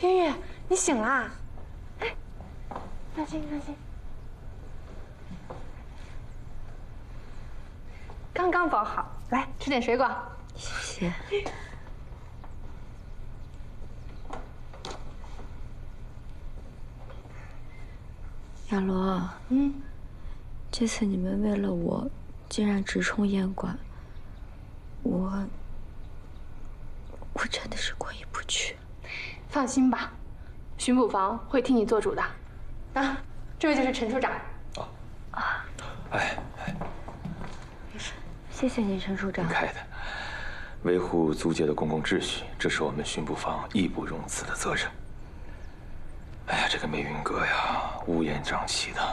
天宇，你醒啦？哎，放心放心，刚刚包好，来吃点水果。 谢谢。亚罗，这次你们为了我，竟然直冲雁馆，我真的是过意不去。 放心吧，巡捕房会替你做主的。啊，这位就是陈处长。 哎， 没事，谢谢你，陈处长。 应该的，维护租界的公共秩序，这是我们巡捕房义不容辞的责任。哎呀，这个梅云阁呀，乌烟瘴气的。